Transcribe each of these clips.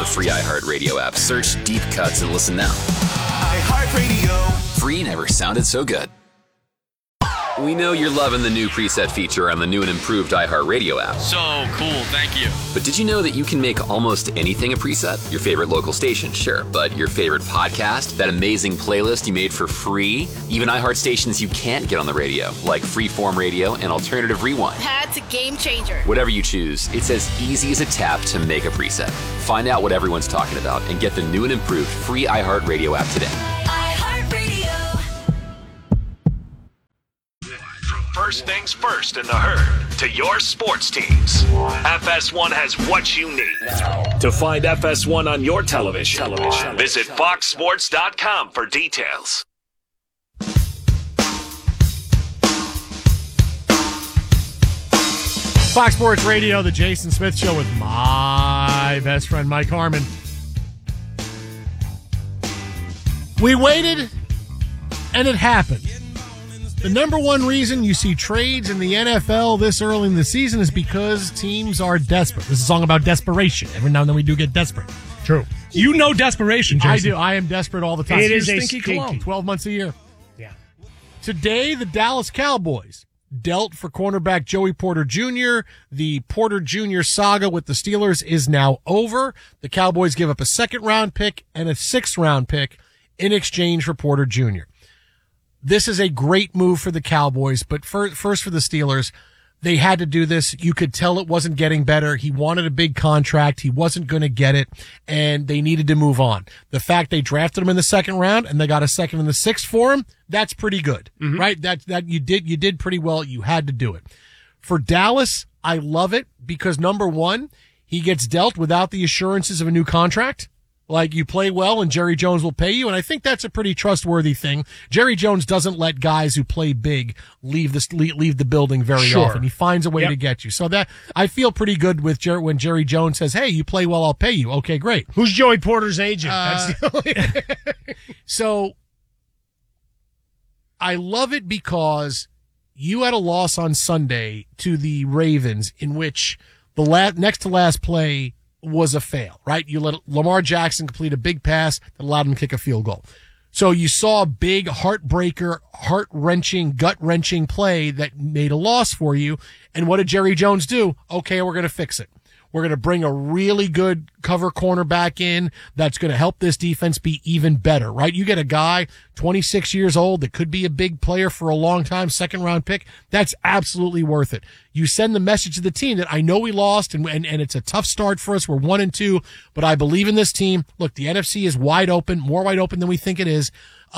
free iHeartRadio app. Search Deep Cuts and listen now. iHeartRadio. Free never sounded so good. We know you're loving the new preset feature on the new and improved iHeartRadio app. So cool, thank you. But did you know that you can make almost anything a preset? Your favorite local station, sure, but your favorite podcast, that amazing playlist you made for free, even iHeart stations you can't get on the radio, like Freeform Radio and Alternative Rewind. That's a game changer. Whatever you choose, it's as easy as a tap to make a preset. Find out what everyone's talking about and get the new and improved free iHeartRadio app today. First things first in the herd to your sports teams. FS1 has what you need. To find FS1 on your television, visit foxsports.com for details. Fox Sports Radio, the Jason Smith Show with my best friend Mike Harmon. We waited, and it happened. The number one reason you see trades in the NFL this early in the season is because teams are desperate. This is a song about desperation. Every now and then we do get desperate. True. You know desperation, Jason. I do. I am desperate all the time. It is a stinky cologne. 12 months a year. Yeah. Today, the Dallas Cowboys dealt for cornerback Joey Porter Jr. The Porter Jr. saga with the Steelers is now over. The Cowboys give up a second-round pick and a sixth-round pick in exchange for Porter Jr. This is a great move for the Cowboys, but first for the Steelers, they had to do this. You could tell it wasn't getting better. He wanted a big contract. He wasn't going to get it, and they needed to move on. The fact they drafted him in the second round and they got a second and the sixth for him, that's pretty good, right? That you did pretty well. You had to do it. For Dallas, I love it because number one, he gets dealt without the assurances of a new contract. Like, you play well and Jerry Jones will pay you, and I think that's a pretty trustworthy thing. Jerry Jones doesn't let guys who play big leave the building very often. He finds a way to get you. So that I feel pretty good with when Jerry Jones says, "Hey, you play well, I'll pay you." Okay, great. Who's Joey Porter's agent? That's the only... So I love it because you had a loss on Sunday to the Ravens in which the next to last play was a fail, right? You let Lamar Jackson complete a big pass that allowed him to kick a field goal. So you saw a big heartbreaker, heart-wrenching, gut-wrenching play that made a loss for you. And what did Jerry Jones do? Okay, we're going to fix it. We're going to bring a really good cover cornerback in that's going to help this defense be even better, right? You get a guy, 26 years old, that could be a big player for a long time, second-round pick. That's absolutely worth it. You send the message to the team that I know we lost, and it's a tough start for us. We're 1-2, but I believe in this team. Look, the NFC is wide open, more wide open than we think it is,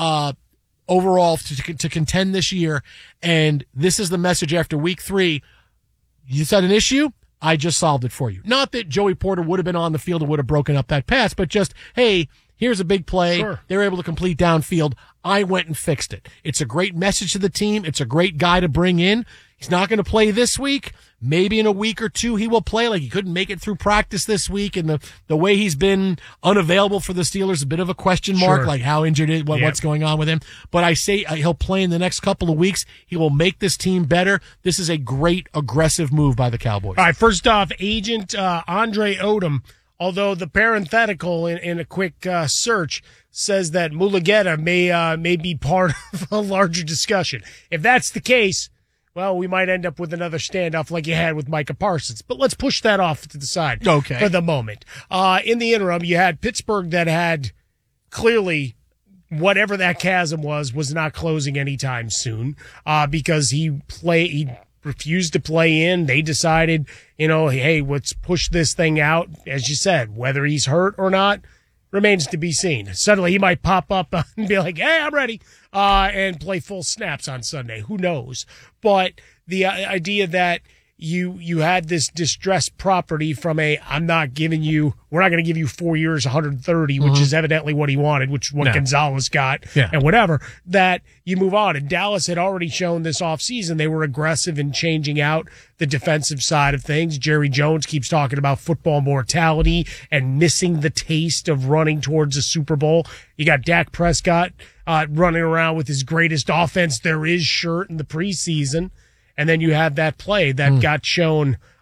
overall to contend this year. And this is the message after week 3. You said an issue? I just solved it for you. Not that Joey Porter would have been on the field and would have broken up that pass, but just, hey, here's a big play. Sure. They're able to complete downfield. I went and fixed it. It's a great message to the team. It's a great guy to bring in. He's not going to play this week. Maybe in a week or two he will play. Like, he couldn't make it through practice this week, and the way he's been unavailable for the Steelers is a bit of a question mark, like how injured is, what's going on with him. But I say he'll play in the next couple of weeks. He will make this team better. This is a great, aggressive move by the Cowboys. All right, first off, agent Andre Odom, although the parenthetical in a quick search says that Mulugeta may be part of a larger discussion. If that's the case, well, we might end up with another standoff like you had with Micah Parsons. But let's push that off to the side for the moment. In the interim, you had Pittsburgh that had clearly whatever that chasm was not closing anytime soon because he refused to play in. They decided, hey, let's push this thing out. As you said, whether he's hurt or not remains to be seen. Suddenly he might pop up and be like, hey, I'm ready, and play full snaps on Sunday. Who knows? But the idea that you had this distressed property from we're not going to give you 4 years, 130, which is evidently what he wanted, which is what Gonzalez got, and whatever, that you move on. And Dallas had already shown this offseason they were aggressive in changing out the defensive side of things. Jerry Jones keeps talking about football mortality and missing the taste of running towards a Super Bowl. You got Dak Prescott running around with his greatest offense there is shirt in the preseason. And then you have that play that got shown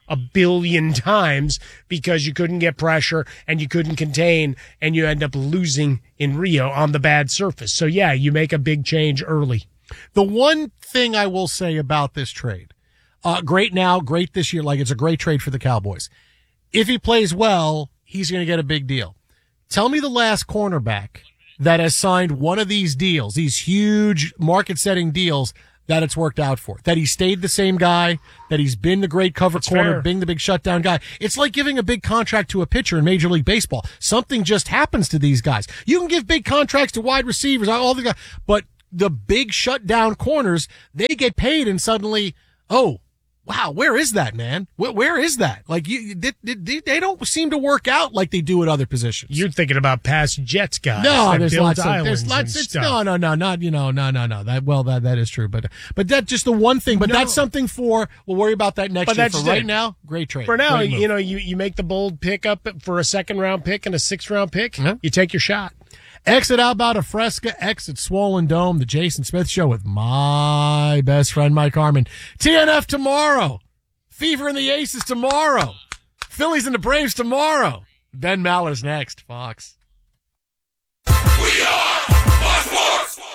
a billion times because you couldn't get pressure and you couldn't contain, and you end up losing in Rio on the bad surface. So yeah, you make a big change early. The one thing I will say about this trade, great now, great this year, like it's a great trade for the Cowboys. If he plays well, he's going to get a big deal. Tell me the last cornerback that has signed one of these deals, these huge market-setting deals, that it's worked out for, that he stayed the same guy, that he's been the great cover corner, being the big shutdown guy. It's like giving a big contract to a pitcher in Major League Baseball. Something just happens to these guys. You can give big contracts to wide receivers, all the guys, but the big shutdown corners, they get paid and suddenly, oh, wow, where is that, man? Where is that? Like, they don't seem to work out like they do at other positions. You're thinking about past Jets guys. No, there's lots of no. That is true, but that's just the one thing. But that's something we'll worry about that next year. For right now, great trade. For now, you make the bold pickup for a 2nd-round pick and a 6th-round pick. Mm-hmm. You take your shot. Exit Al Bada Fresca, exit Swollen Dome, the Jason Smith Show with my best friend Mike Harmon. TNF tomorrow. Fever and the Aces tomorrow. Phillies and the Braves tomorrow. Ben Maller's next, Fox. We are Fox Sports!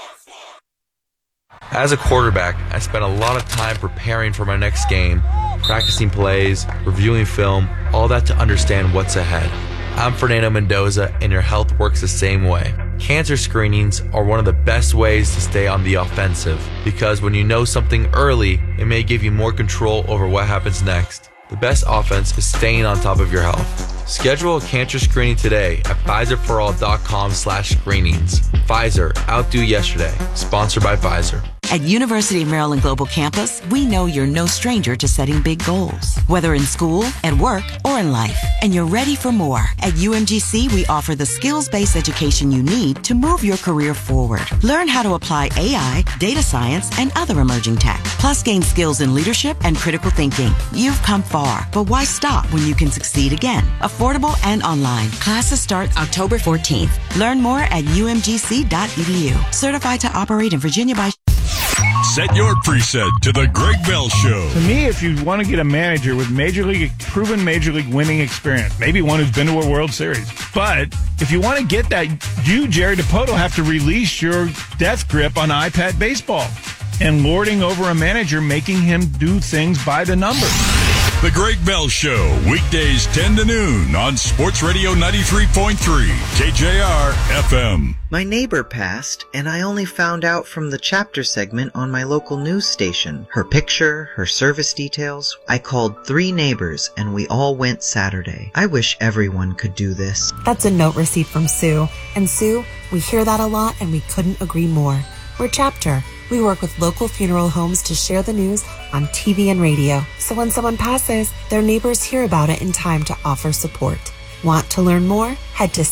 As a quarterback, I spent a lot of time preparing for my next game, practicing plays, reviewing film, all that to understand what's ahead. I'm Fernando Mendoza, and your health works the same way. Cancer screenings are one of the best ways to stay on the offensive, because when you know something early, it may give you more control over what happens next. The best offense is staying on top of your health. Schedule a cancer screening today at PfizerForAll.com/screenings. Pfizer, outdo yesterday. Sponsored by Pfizer. At University of Maryland Global Campus, we know you're no stranger to setting big goals, whether in school, at work, or in life. And you're ready for more. At UMGC, we offer the skills-based education you need to move your career forward. Learn how to apply AI, data science, and other emerging tech. Plus, gain skills in leadership and critical thinking. You've come far, but why stop when you can succeed again? Affordable and online. Classes start October 14th. Learn more at umgc.edu. Certified to operate in Virginia by... Set your preset to the Greg Bell Show. To me, if you want to get a manager with proven Major League winning experience, maybe one who's been to a World Series, but if you want to get that, you, Jerry Dipoto, have to release your death grip on iPad baseball and lording over a manager, making him do things by the numbers. The Greg Bell Show, weekdays 10 to noon on Sports Radio 93.3, KJR FM. My neighbor passed, and I only found out from the chapter segment on my local news station. Her picture, her service details. I called 3 neighbors, and we all went Saturday. I wish everyone could do this. That's a note receipt from Sue. And Sue, we hear that a lot, and we couldn't agree more. We're Chapter. We work with local funeral homes to share the news on TV and radio. So when someone passes, their neighbors hear about it in time to offer support. Want to learn more? Head to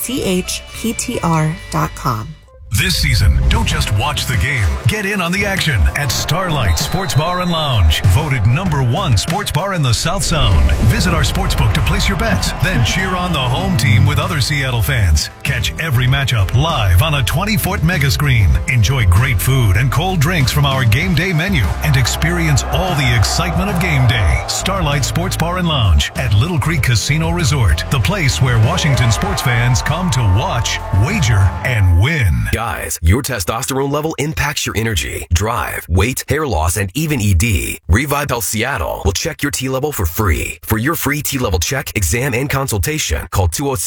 chptr.com. This season, don't just watch the game. Get in on the action at Starlight Sports Bar and Lounge. Voted #1 sports bar in the South Zone. Visit our sportsbook to place your bets. Then cheer on the home team with other Seattle fans. Catch every matchup live on a 20-foot mega screen. Enjoy great food and cold drinks from our game day menu. And experience all the excitement of game day. Starlight Sports Bar and Lounge at Little Creek Casino Resort. The place where Washington sports fans come to watch, wager, and win. Guys, your testosterone level impacts your energy, drive, weight, hair loss, and even ED. Revive Health Seattle will check your T level for free. For your free T level check, exam, and consultation, call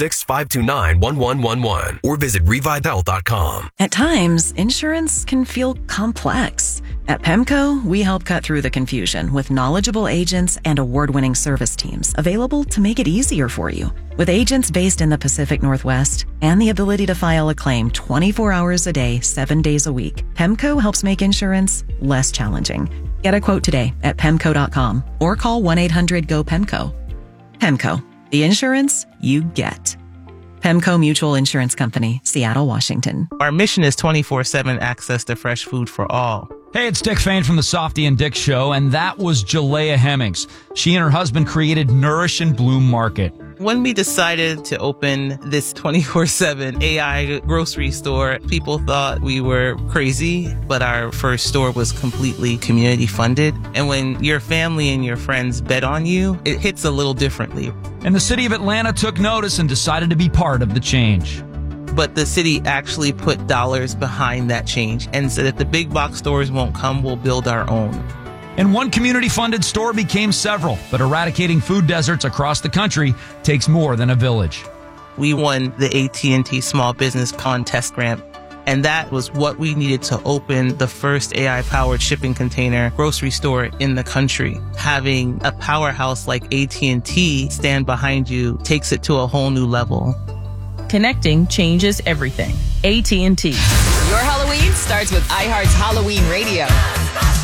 206-529-1111 or visit revivehealth.com. At times, insurance can feel complex. At PEMCO, we help cut through the confusion with knowledgeable agents and award-winning service teams available to make it easier for you. With agents based in the Pacific Northwest and the ability to file a claim 24 hours a day, 7 days a week, PEMCO helps make insurance less challenging. Get a quote today at PEMCO.com or call 1-800-GO-PEMCO. PEMCO, the insurance you get. PEMCO Mutual Insurance Company, Seattle, Washington. Our mission is 24/7 access to fresh food for all. Hey, it's Dick Fain from the Softy and Dick Show, and that was Jalea Hemmings. She and her husband created Nourish and Bloom Market. When we decided to open this 24/7 AI grocery store, people thought we were crazy, but our first store was completely community funded. And when your family and your friends bet on you, it hits a little differently. And the city of Atlanta took notice and decided to be part of the change. But the city actually put dollars behind that change and said if the big box stores won't come, we'll build our own. And one community-funded store became several, but eradicating food deserts across the country takes more than a village. We won the AT&T Small Business Contest Grant, and that was what we needed to open the first AI-powered shipping container grocery store in the country. Having a powerhouse like AT&T stand behind you takes it to a whole new level. Connecting changes everything. AT&T. Your Halloween starts with iHeart's Halloween Radio.